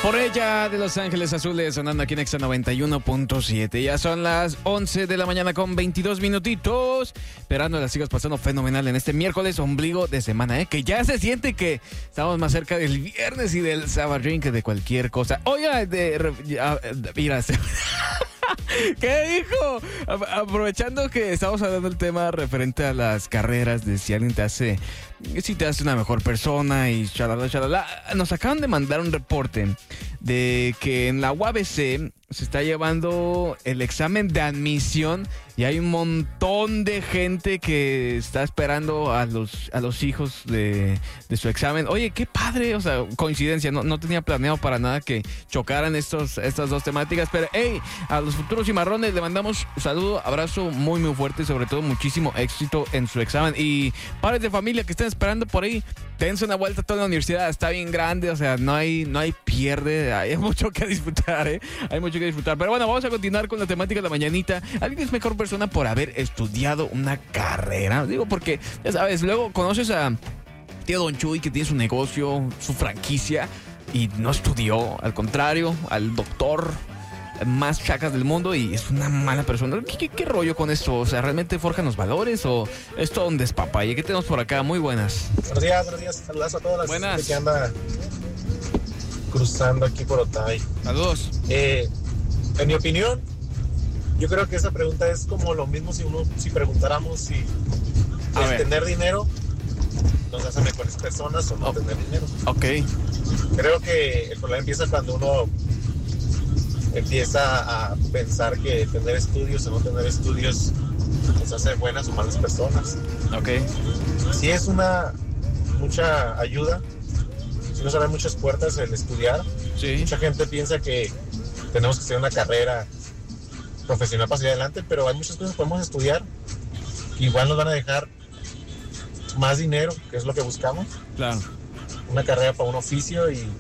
Por ella de Los Ángeles Azules, sonando aquí en Exa 91.7. Ya son las 11 de la mañana con 22 minutitos. Esperando la sigas pasando fenomenal en este miércoles, ombligo de semana, que ya se siente que estamos más cerca del viernes y del sabadrín que de cualquier cosa. Oiga, mira, ¿qué dijo? Aprovechando que estamos hablando del tema referente a las carreras, de si alguien si te hace una mejor persona y chalala, nos acaban de mandar un reporte de que en la UABC se está llevando el examen de admisión y hay un montón de gente que está esperando a los hijos de su examen. Oye, qué padre, o sea, coincidencia, no tenía planeado para nada que chocaran estas dos temáticas, pero hey, a los futuros cimarrones le mandamos un saludo, abrazo muy muy fuerte y sobre todo muchísimo éxito en su examen. Y padres de familia que estén esperando por ahí, dense una vuelta a toda la universidad, está bien grande, o sea, no hay pierde, hay mucho que disfrutar, hay mucho que disfrutar. Pero bueno, vamos a continuar con la temática de la mañanita. ¿Alguien es mejor persona por haber estudiado una carrera? Digo, porque, ya sabes, luego conoces a tío Don Chuy que tiene su negocio, su franquicia, y no estudió, al contrario, al doctor más chacas del mundo y es una mala persona. ¿Qué rollo con esto? O sea, ¿realmente forjan los valores o es todo un despapalle? ¿Qué tenemos por acá? Muy buenas. Buenos días. Saludos a todas las gente que anda cruzando aquí por Otay. Saludos. En mi opinión, yo creo que esa pregunta es como lo mismo si preguntáramos si tener dinero nos hace mejores personas o no tener dinero. Ok. Creo que el problema empieza cuando uno empieza a pensar que tener estudios o no tener estudios nos hace buenas o malas personas. Ok. Sí es mucha ayuda, sí nos abre muchas puertas el estudiar. Sí. Mucha gente piensa que tenemos que hacer una carrera profesional para seguir adelante, pero hay muchas cosas que podemos estudiar que igual nos van a dejar más dinero, que es lo que buscamos. Claro. Una carrera para un oficio y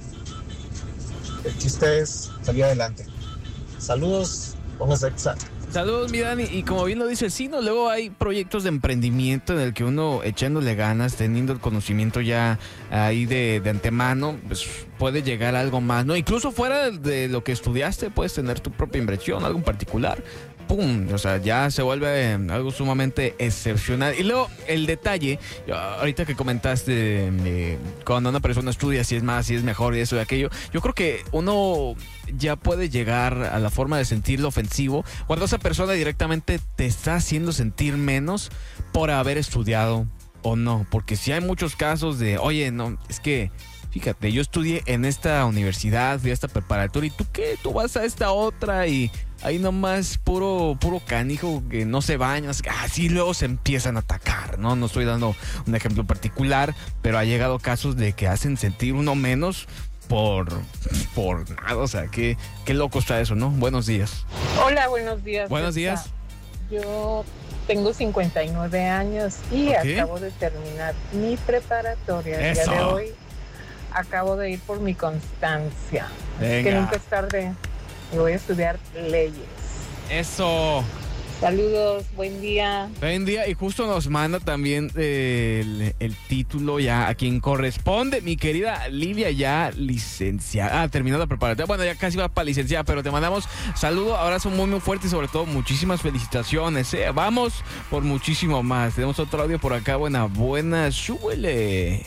el chiste es salir adelante. Saludos, póngase Exa. Saludos, mi Dani, y como bien lo dice Sino, luego hay proyectos de emprendimiento en el que uno echándole ganas, teniendo el conocimiento ya ahí de antemano, pues puede llegar a algo más, ¿no? Incluso fuera de lo que estudiaste, puedes tener tu propia inversión, algo en particular. ¡Pum! O sea, ya se vuelve algo sumamente excepcional. Y luego, el detalle, ahorita que comentaste cuando una persona estudia, si es más, si es mejor y eso y aquello, yo creo que uno ya puede llegar a la forma de sentirlo ofensivo cuando esa persona directamente te está haciendo sentir menos por haber estudiado o no. Porque si hay muchos casos de, oye, no, es que fíjate, yo estudié en esta universidad, fui a esta preparatoria, ¿y tú qué? Tú vas a esta otra y ahí nomás puro canijo que no se baña. Así luego se empiezan a atacar, ¿no? No estoy dando un ejemplo particular, pero ha llegado casos de que hacen sentir uno menos por nada. O sea, qué loco está eso, ¿no? Buenos días. Hola, buenos días. Buenos días. Yo tengo 59 años y acabo de terminar mi preparatoria. Eso. El día de hoy acabo de ir por mi constancia. Venga. Que nunca es tarde. Y voy a estudiar leyes. Eso. Saludos, buen día. Buen día, y justo nos manda también el título ya a quien corresponde, mi querida Lidia, ya licenciada, terminando la preparatoria, bueno, ya casi va para licenciada, pero te mandamos saludo, abrazo muy muy fuerte y sobre todo muchísimas felicitaciones, vamos por muchísimo más. Tenemos otro audio por acá, buena, súbele.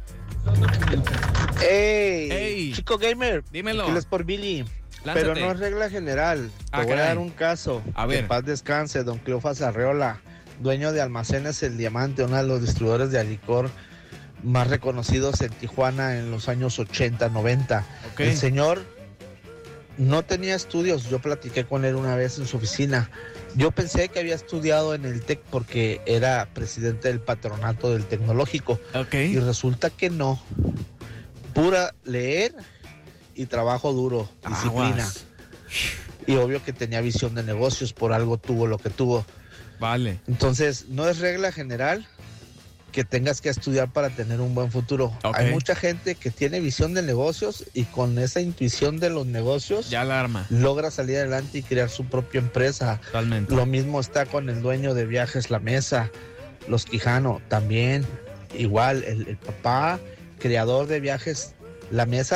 Hey, chico gamer, dímelo. Aquí es por Billy. Lánzate. Pero no es regla general. Te voy caray. a dar un caso. A ver. Que en paz descanse, don Cleofas Arreola, dueño de Almacenes El Diamante, uno de los distribuidores de licor más reconocidos en Tijuana en los años 80, 90. Okay. El señor no tenía estudios. Yo platiqué con él una vez en su oficina. Yo pensé que había estudiado en el TEC porque era presidente del patronato del tecnológico. Okay. Y resulta que no. Pura leer y trabajo duro, disciplina. Aguas. Y obvio que tenía visión de negocios, por algo tuvo lo que tuvo. Vale. Entonces, no es regla general que tengas que estudiar para tener un buen futuro. Okay. Hay mucha gente que tiene visión de negocios y con esa intuición de los negocios ya la arma, logra salir adelante y crear su propia empresa. Totalmente. Lo mismo está con el dueño de Viajes La Mesa, Los Quijano, también igual el papá creador de Viajes La Mesa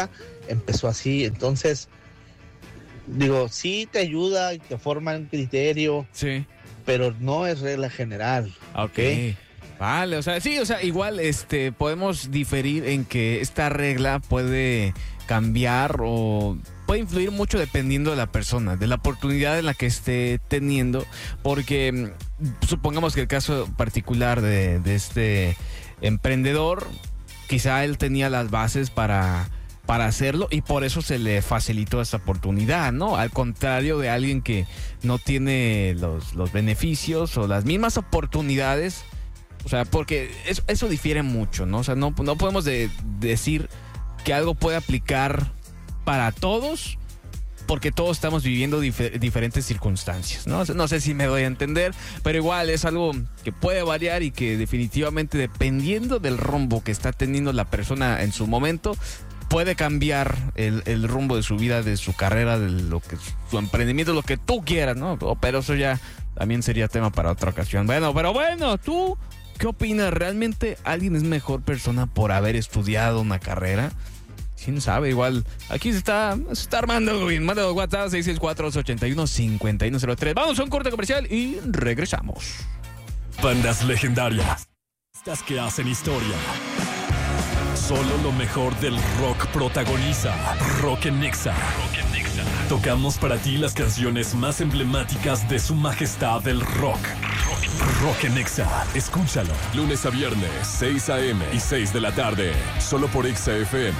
empezó así. Entonces, digo, sí te ayuda y te forma un criterio, sí, pero no es regla general. Ok. Vale, o sea, sí, o sea, igual podemos diferir en que esta regla puede cambiar o puede influir mucho dependiendo de la persona, de la oportunidad en la que esté teniendo, porque supongamos que el caso particular de este emprendedor, quizá él tenía las bases para hacerlo y por eso se le facilitó esta oportunidad, ¿no? Al contrario de alguien que no tiene los beneficios o las mismas oportunidades. O sea, porque eso difiere mucho, ¿no? O sea, no podemos decir que algo puede aplicar para todos porque todos estamos viviendo diferentes circunstancias, ¿no? No sé si me doy a entender, pero igual es algo que puede variar y que definitivamente, dependiendo del rumbo que está teniendo la persona en su momento, puede cambiar el rumbo de su vida, de su carrera, de lo que su emprendimiento, lo que tú quieras, ¿no? Pero eso ya también sería tema para otra ocasión. Bueno, ¿tú qué opinas? ¿Realmente alguien es mejor persona por haber estudiado una carrera? ¿Quién sabe? Igual, aquí se está armando algo bien. Manda WhatsApp 664-281-5103. Vamos a un corte comercial y regresamos. Bandas legendarias. Estas que hacen historia. Solo lo mejor del rock protagoniza Rock en Nexa. Tocamos para ti las canciones más emblemáticas de su majestad el rock. Rock en Nexa. Escúchalo. Lunes a viernes, 6 a.m. y 6 de la tarde. Solo por Exa FM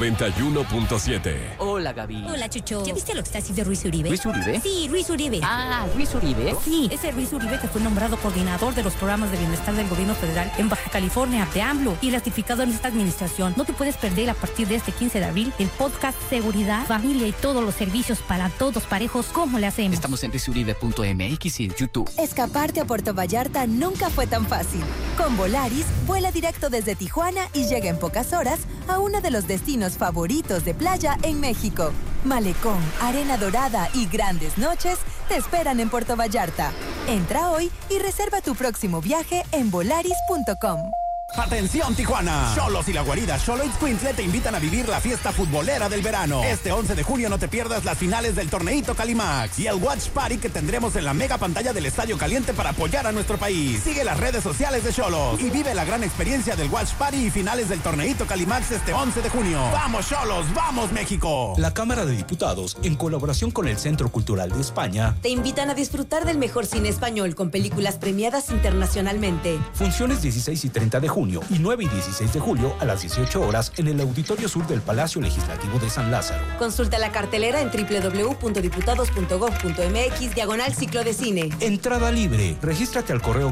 91.7. Hola, Gaby. Hola, Chucho. ¿Ya viste lo que está haciendo Ruiz Uribe? ¿Ruiz Uribe? Sí, Ruiz Uribe. Ah, Ruiz Uribe. Sí, ese Ruiz Uribe que fue nombrado coordinador de los programas de bienestar del gobierno federal en Baja California de AMLO y ratificado en esta administración. No te puedes perder a partir de este 15 de abril el podcast Seguridad, Familia y todos los servicios para todos parejos. ¿Cómo le hacemos? Estamos en ruizuribe.mx y en YouTube. Escaparte a Puerto Vallarta nunca fue tan fácil. Con Volaris, vuela directo desde Tijuana y llega en pocas horas a uno de los destinos favoritos de playa en México. Malecón, arena dorada y grandes noches te esperan en Puerto Vallarta. Entra hoy y reserva tu próximo viaje en volaris.com. ¡Atención, Tijuana! Xolos y la guarida Xolo Ixcuintle te invitan a vivir la fiesta futbolera del verano. Este 11 de junio no te pierdas las finales del Torneito Calimax y el Watch Party que tendremos en la mega pantalla del Estadio Caliente para apoyar a nuestro país. Sigue las redes sociales de Xolos y vive la gran experiencia del Watch Party y finales del Torneito Calimax este 11 de junio. ¡Vamos, Xolos! ¡Vamos, México! La Cámara de Diputados, en colaboración con el Centro Cultural de España, te invitan a disfrutar del mejor cine español con películas premiadas internacionalmente. Funciones 16 y 30 de junio y 9 y 16 de julio a las 18 horas en el Auditorio Sur del Palacio Legislativo de San Lázaro. Consulta la cartelera en www.diputados.gov.mx/ciclo de cine. Entrada libre. Regístrate al correo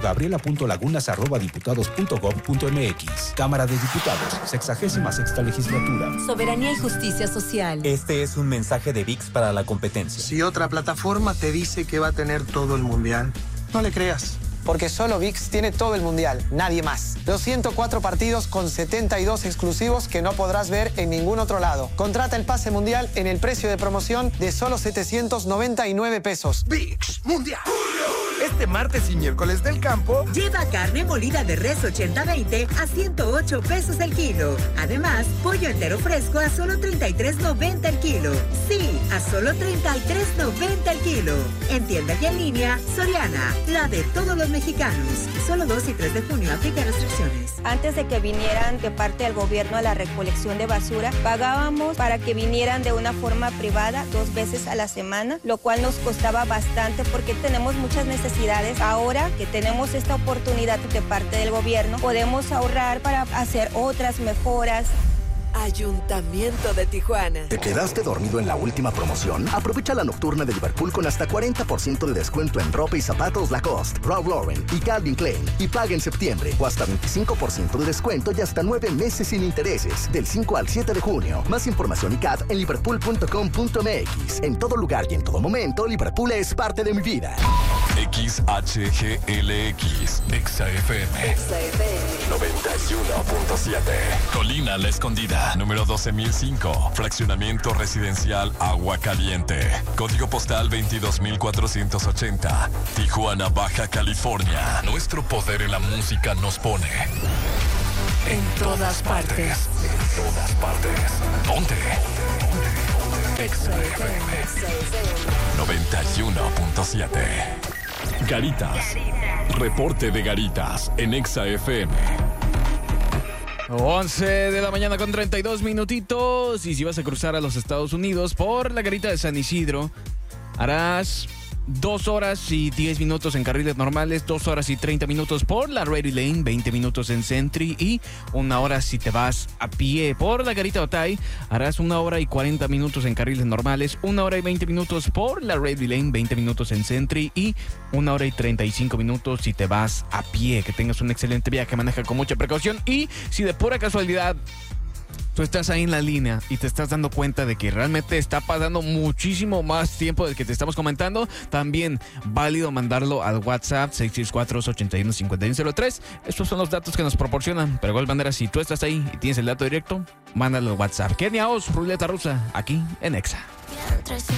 gabriela.lagunas@diputados.gov.mx. Cámara de Diputados, 66ª legislatura. Soberanía y justicia social. Este es un mensaje de ViX para la competencia. Si otra plataforma te dice que va a tener todo el mundial, no le creas. Porque solo ViX tiene todo el mundial, nadie más. Los 104 partidos con 72 exclusivos que no podrás ver en ningún otro lado. Contrata el pase mundial en el precio de promoción de solo 799 pesos. ViX Mundial. Este martes y miércoles del campo, lleva carne molida de res 80-20 a 108 pesos el kilo. Además, pollo entero fresco a solo 33.90 el kilo. Sí, a solo 33.90 el kilo. En tienda y en línea, Soriana, la de todos los mexicanos. Solo 2 y 3 de junio, aplica restricciones. Antes de que vinieran de parte del gobierno a la recolección de basura, pagábamos para que vinieran de una forma privada 2 veces a la semana, lo cual nos costaba bastante porque tenemos muchas necesidades. Ahora que tenemos esta oportunidad de parte del gobierno, podemos ahorrar para hacer otras mejoras. Ayuntamiento de Tijuana. ¿Te quedaste dormido en la última promoción? Aprovecha la nocturna de Liverpool con hasta 40% de descuento en ropa y zapatos Lacoste, Ralph Lauren y Calvin Klein. Y paga en septiembre o hasta 25% de descuento y hasta 9 meses sin intereses. Del 5 al 7 de junio. Más información y CAT en liverpool.com.mx. En todo lugar y en todo momento, Liverpool es parte de mi vida. XHGLX, Exa FM. Exa FM 91.7. Colina La Escondida, número 12005. Fraccionamiento residencial Agua Caliente. Código postal 22480. Tijuana, Baja California. Nuestro poder en la música nos pone En todas partes. Ponte. Exa FM 91.7. Garitas. Reporte de Garitas en Exa FM. 11 de la mañana con 32 minutitos. Y si vas a cruzar a los Estados Unidos por la garita de San Isidro, harás 2 horas y 10 minutos en carriles normales, 2 horas y 30 minutos por la Ready Lane, 20 minutos en Sentry y 1 hora si te vas a pie. Por la garita Otay harás 1 hora y 40 minutos en carriles normales, 1 hora y 20 minutos por la Ready Lane, 20 minutos en Sentry y 1 hora y 35 minutos si te vas a pie. Que tengas un excelente viaje, maneja con mucha precaución y si de pura casualidad tú estás ahí en la línea y te estás dando cuenta de que realmente está pasando muchísimo más tiempo del que te estamos comentando, también válido mandarlo al WhatsApp 664-81-5103. Estos son los datos que nos proporcionan, pero de igual manera, si tú estás ahí y tienes el dato directo, mándalo al WhatsApp. Kenia Oz, Ruleta Rusa, aquí en Exa.